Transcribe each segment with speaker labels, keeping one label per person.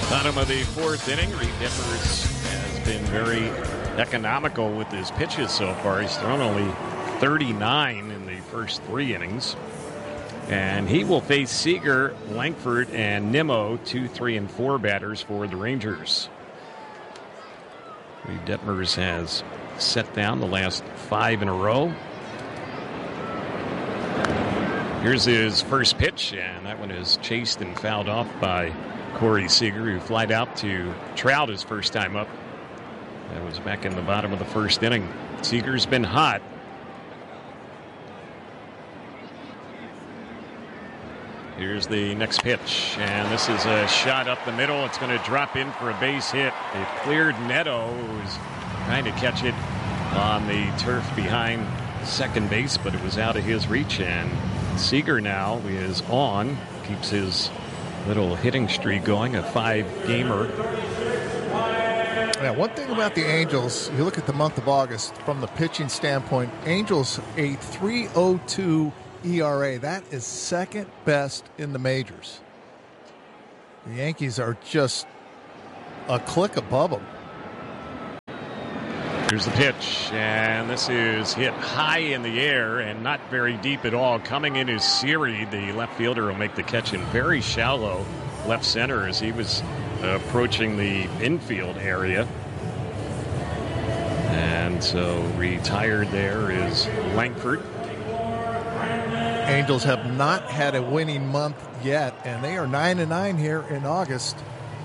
Speaker 1: Bottom of the fourth inning, Reed Detmers has been very economical with his pitches so far. He's thrown only 39 in the first 3 innings. And he will face Seager, Langford, and Nimmo, 2, 3, and 4 batters for the Rangers. Reed Detmers has set down the last 5 in a row. Here's his first pitch, and that one is chased and fouled off by Corey Seager, who flied out to Trout his first time up. That was back in the bottom of the first inning. Seager's been hot. Here's the next pitch, and this is a shot up the middle. It's going to drop in for a base hit. It cleared Neto, who's trying to catch it on the turf behind second base, but it was out of his reach, and Seager now is on, keeps his little hitting streak going, a 5-gamer.
Speaker 2: Yeah, one thing about the Angels, you look at the month of August from the pitching standpoint, Angels a 3.02 ERA. That is second best in the majors. The Yankees are just a click above them.
Speaker 1: Here's the pitch, and this is hit high in the air and not very deep at all. Coming in is Siri, the left fielder, will make the catch in very shallow left center as he was approaching the infield area. And so retired there is Langford.
Speaker 2: Angels have not had a winning month yet, and they are 9-9 here in August.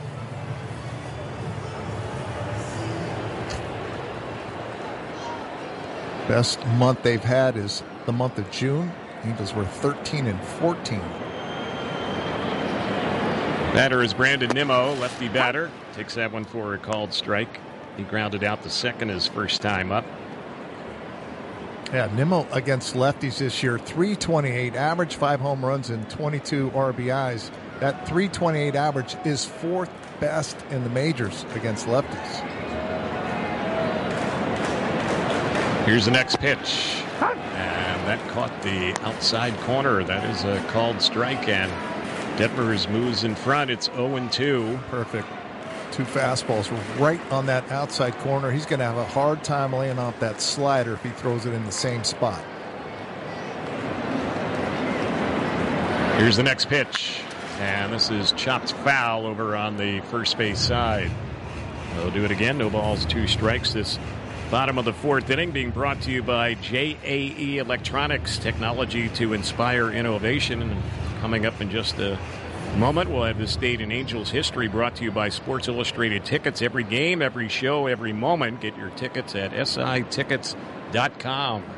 Speaker 2: Best month they've had is the month of June. Angels were 13-14.
Speaker 1: Batter is Brandon Nimmo, lefty batter. Takes that one for a called strike. He grounded out to second his first time up.
Speaker 2: Yeah, Nimmo against lefties this year, 328 average, 5 home runs and 22 RBIs. That 328 average is 4th best in the majors against lefties.
Speaker 1: Here's the next pitch. And that caught the outside corner. That is a called strike, and Detmers moves in front. It's 0-2.
Speaker 2: Perfect. 2 fastballs right on that outside corner. He's going to have a hard time laying off that slider if he throws it in the same spot.
Speaker 1: Here's the next pitch. And this is chopped foul over on the first base side. They'll do it again. No balls, 2 strikes. This bottom of the 4th inning being brought to you by JAE Electronics, technology to inspire innovation. And coming up in just a moment, we'll have this State and Angels history brought to you by Sports Illustrated Tickets. Every game, every show, every moment. Get your tickets at SITickets.com.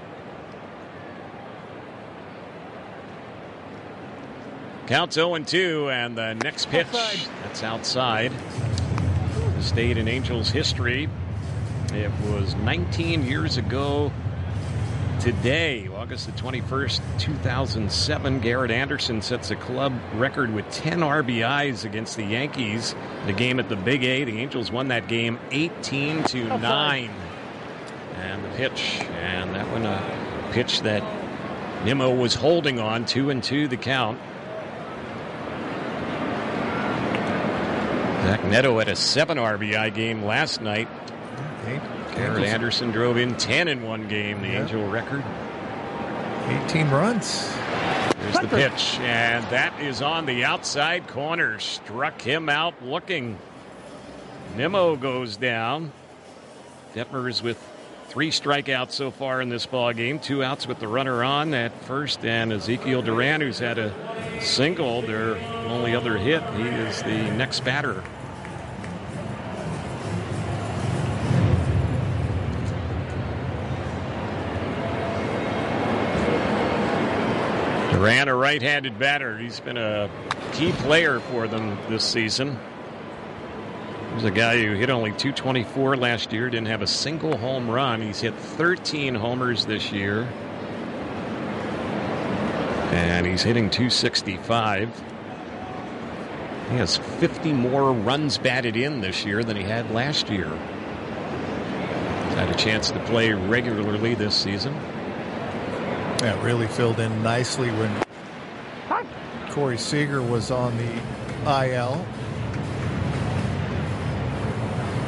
Speaker 1: Counts 0-2, and the next pitch, that's outside. The State and Angels history. It was 19 years ago today, August the 21st, 2007. Garrett Anderson sets a club record with 10 RBIs against the Yankees. The game at the Big A, the Angels won that game 18-9. And the pitch, and that one a pitch that Nimmo was holding on, 2-2 the count. Zach Neto had a 7 RBI game last night. Garrett Anderson drove in 10 in one game, the Angel record.
Speaker 2: 18 runs.
Speaker 1: There's the pitch, and that is on the outside corner. Struck him out looking. Nimmo goes down. Detmers with 3 strikeouts so far in this ball game. 2 outs with the runner on at first, and Ezekiel Duran, who's had a single, their only other hit. He is the next batter. Duran, a right-handed batter. He's been a key player for them this season. He's a guy who hit only .224 last year, didn't have a single home run. He's hit 13 homers this year. And he's hitting .265. He has 50 more runs batted in this year than he had last year. He's had a chance to play regularly this season.
Speaker 2: Yeah, really filled in nicely when Corey Seager was on the IL.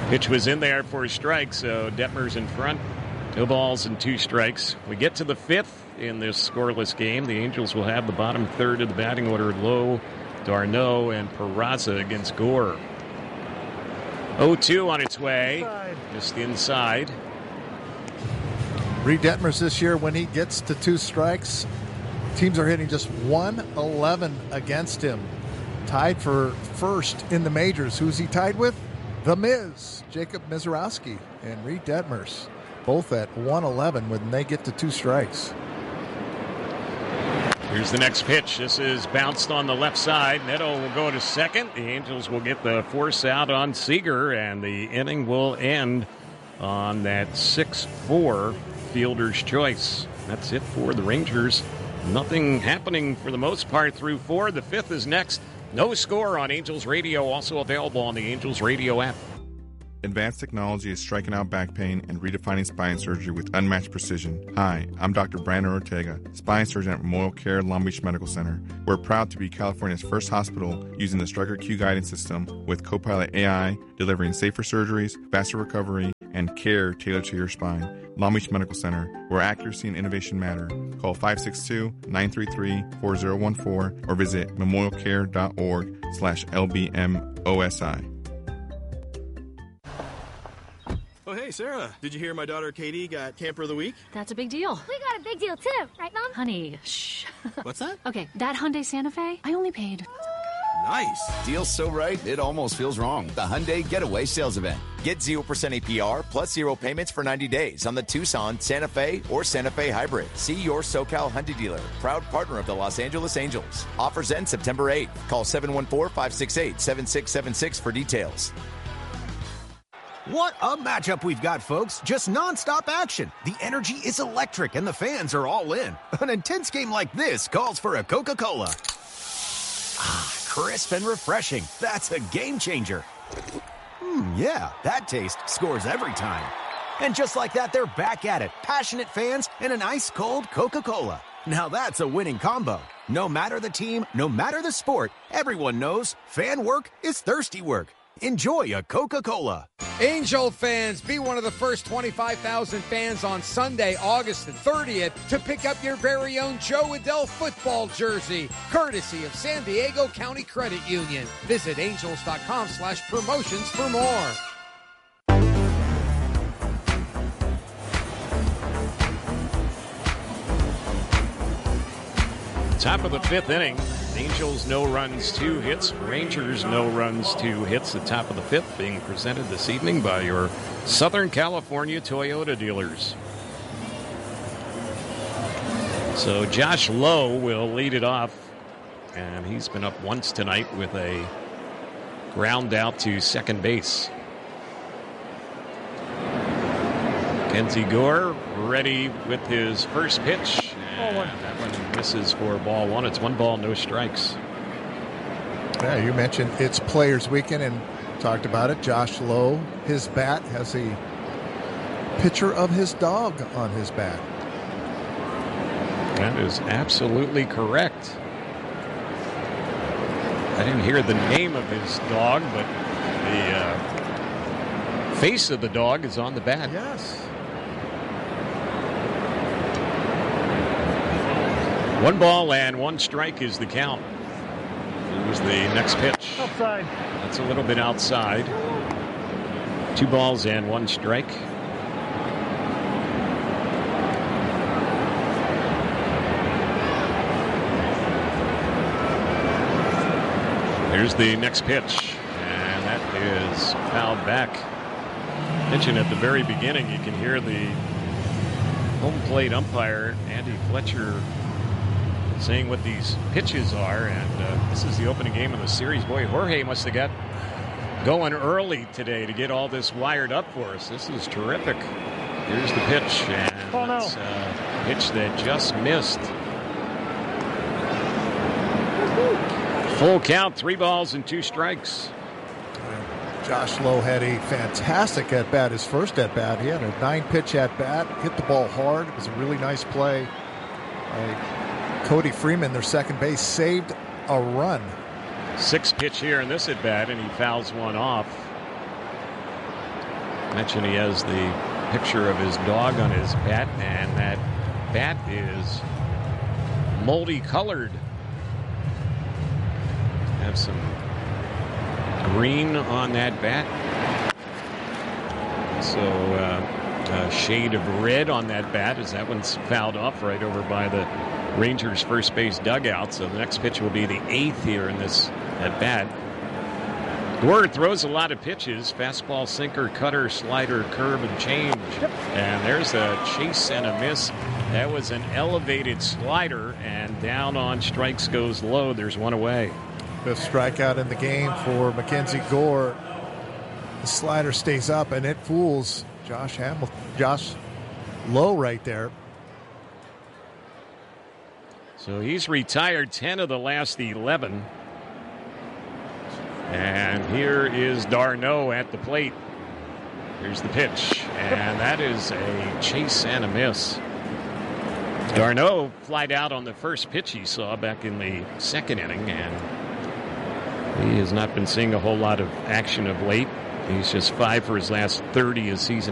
Speaker 1: Pitch was in there for a strike, so Detmer's in front. 2 balls and 2 strikes. We get to the 5th in this scoreless game. The Angels will have the bottom third of the batting order: Lowe, d'Arnaud, and Peraza against Gore. 0-2 on its way, just inside.
Speaker 2: Reed Detmers this year, when he gets to 2 strikes, teams are hitting just 111 against him. Tied for first in the majors. Who's he tied with? The Miz, Jacob Misiorowski, and Reed Detmers, both at 111 when they get to 2 strikes.
Speaker 1: Here's the next pitch. This is bounced on the left side. Neto will go to second. The Angels will get the force out on Seager, and the inning will end on that 6-4 fielder's choice. That's it for the Rangers. Nothing happening for the most part through 4. The 5th is next. No Score on Angels Radio, also available on the Angels Radio app.
Speaker 3: Advanced technology is striking out back pain and redefining spine surgery with unmatched precision. Hi, I'm Dr. Brandon Ortega, spine surgeon at Memorial Care Long Beach Medical Center. We're proud to be California's first hospital using the Stryker Q guidance system with Copilot AI, delivering safer surgeries, faster recovery, and care tailored to your spine. Long Beach Medical Center, where accuracy and innovation matter. Call 562-933-4014 or visit memorialcare.org/LBMOSI.
Speaker 4: Oh, hey, Sarah. Did you hear my daughter Katie got Camper of the Week?
Speaker 5: That's a big deal.
Speaker 6: We got a big deal, too. Right, Mom?
Speaker 5: Honey, shh.
Speaker 4: What's that?
Speaker 5: Okay, that Hyundai Santa Fe, I only paid.
Speaker 4: Nice.
Speaker 7: Deal's so right, it almost feels wrong. The Hyundai Getaway Sales Event. Get 0% APR plus 0 payments for 90 days on the Tucson, Santa Fe, or Santa Fe Hybrid. See your SoCal Hyundai dealer. Proud partner of the Los Angeles Angels. Offers end September 8th. Call 714-568-7676 for details.
Speaker 8: What a matchup we've got, folks. Just nonstop action. The energy is electric and the fans are all in. An intense game like this calls for a Coca-Cola. Ah, crisp and refreshing. That's a game changer. Yeah, that taste scores every time. And just like that, they're back at it. Passionate fans and an ice-cold Coca-Cola. Now that's a winning combo. No matter the team, no matter the sport, everyone knows fan work is thirsty work. Enjoy a Coca-Cola.
Speaker 9: Angel fans, be one of the first 25,000 fans on Sunday, August the 30th, to pick up your very own Joe Adele football jersey, courtesy of San Diego County Credit Union. Visit angels.com/promotions for more.
Speaker 1: Top of the 5th inning. Angels, no runs, 2 hits. Rangers, no runs, 2 hits. The top of the 5th being presented this evening by your Southern California Toyota dealers. So Josh Lowe will lead it off, and he's been up once tonight with a ground out to second base. Kenzie Gore ready with his first pitch. And that one misses for ball 1. It's 1 ball, no strikes.
Speaker 2: Yeah, you mentioned it's Players Weekend and talked about it. Josh Lowe, his bat has a picture of his dog on his bat.
Speaker 1: That is absolutely correct. I didn't hear the name of his dog, but the face of the dog is on the bat.
Speaker 2: Yes.
Speaker 1: 1 ball and 1 strike is the count. Here's the next pitch.
Speaker 2: Outside.
Speaker 1: That's a little bit outside. 2 balls and 1 strike. Here's the next pitch, and that is fouled back. Mentioned at the very beginning, you can hear the home plate umpire, Andy Fletcher, saying what these pitches are, and this is the opening game of the series. Boy, Jorge must have got going early today to get all this wired up for us. This is terrific. Here's the pitch, and it's a pitch that just missed. Full count, 3 balls and 2 strikes.
Speaker 2: Josh Lowe had a fantastic at-bat, his first at-bat. He had a 9-pitch at-bat, hit the ball hard. It was a really nice play. Cody Freeman, their second base, saved a run.
Speaker 1: 6 pitch here in this at-bat, and he fouls one off. mentioned he has the picture of his dog on his bat, and that bat is multicolored. Have some green on that bat. So a shade of red on that bat as that one's fouled off right over by the Rangers' first base dugout. So the next pitch will be the 8th here in this at bat. Gore throws a lot of pitches: fastball, sinker, cutter, slider, curve, and change. And there's a chase and a miss. That was an elevated slider, and down on strikes goes low. There's one away.
Speaker 2: Fifth strikeout in the game for Mackenzie Gore. The slider stays up, and it fools Josh Lowe right there.
Speaker 1: So he's retired 10 of the last 11. And here is d'Arnaud at the plate. Here's the pitch, and that is a chase and a miss. d'Arnaud flied out on the first pitch he saw back in the second inning, and he has not been seeing a whole lot of action of late. He's just 5 for his last 30 as season